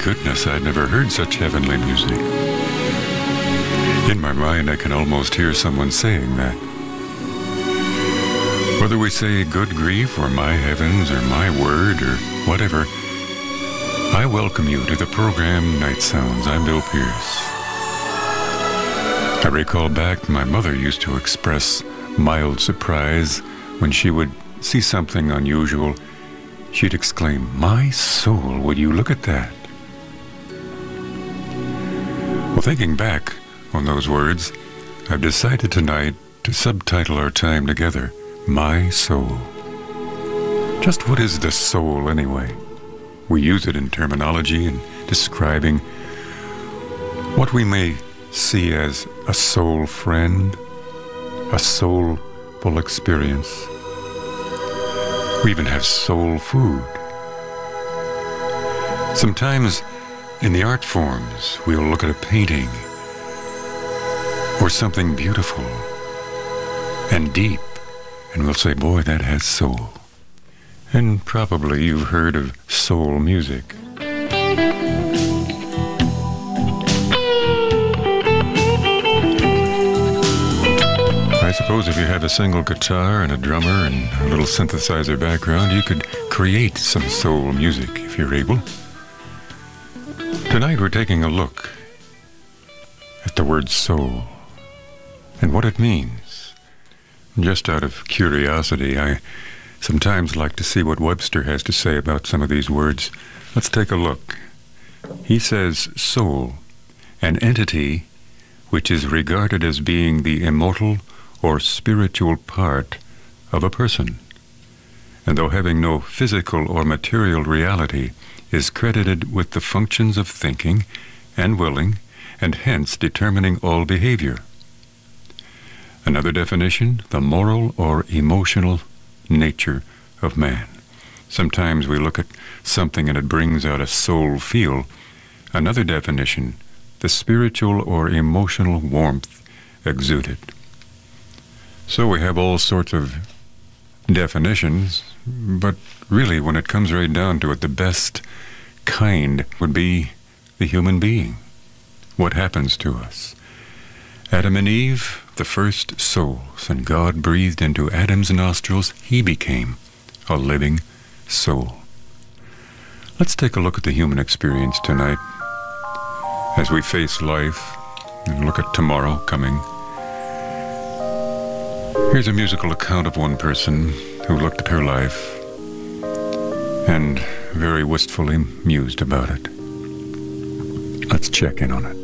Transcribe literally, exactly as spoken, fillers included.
goodness, I'd never heard such heavenly music. In my mind, I can almost hear someone saying that. Whether we say good grief or my heavens or my word or whatever, I welcome you to the program Night Sounds. I'm Bill Pierce. I recall back my mother used to express mild surprise when she would see something unusual. She'd exclaim, "My soul, would you look at that?" Well, thinking back on those words, I've decided tonight to subtitle our time together, My Soul. Just what is the soul anyway? We use it in terminology and describing what we may see as a soul friend, a soulful experience. We even have soul food. Sometimes in the art forms, we'll look at a painting or something beautiful and deep, and we'll say, boy, that has soul. And probably you've heard of soul music. I suppose if you have a single guitar and a drummer and a little synthesizer background, you could create some soul music if you're able. Tonight we're taking a look at the word soul and what it means. Just out of curiosity, I sometimes like to see what Webster has to say about some of these words. Let's take a look. He says, soul, an entity which is regarded as being the immortal or spiritual part of a person, and though having no physical or material reality, is credited with the functions of thinking and willing, and hence determining all behavior. Another definition, the moral or emotional nature of man. Sometimes we look at something and it brings out a soul feel. Another definition, the spiritual or emotional warmth exuded. So we have all sorts of definitions, but really when it comes right down to it, the best kind would be the human being. What happens to us? Adam and Eve, the first souls, and God breathed into Adam's nostrils, he became a living soul. Let's take a look at the human experience tonight as we face life and look at tomorrow coming. Here's a musical account of one person who looked at her life and very wistfully mused about it. Let's check in on it.